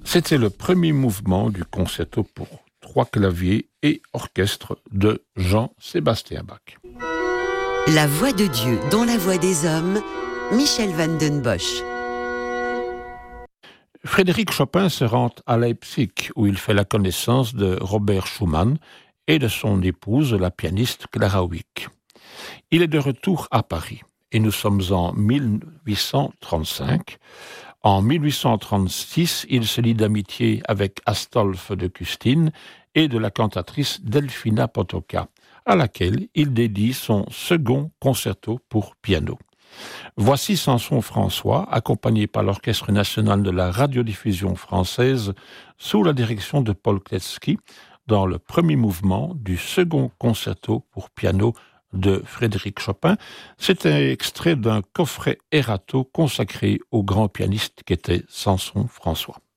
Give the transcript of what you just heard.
C'était le premier mouvement du concerto pour 3 claviers et orchestre de Jean-Sébastien Bach. La voix de Dieu dans la voix des hommes, Michel van den Bosch. Frédéric Chopin se rend à Leipzig où il fait la connaissance de Robert Schumann et de son épouse, la pianiste Clara Wieck. Il est de retour à Paris et nous sommes en 1835. En 1836, il se lie d'amitié avec Astolphe de Custine et de la cantatrice Delfina Potocka, à laquelle il dédie son second concerto pour piano. Voici Samson François, accompagné par l'Orchestre national de la radiodiffusion française, sous la direction de Paul Kletzky, dans le premier mouvement du second concerto pour piano de Frédéric Chopin. C'est un extrait d'un coffret Erato consacré au grand pianiste qu'était Samson François.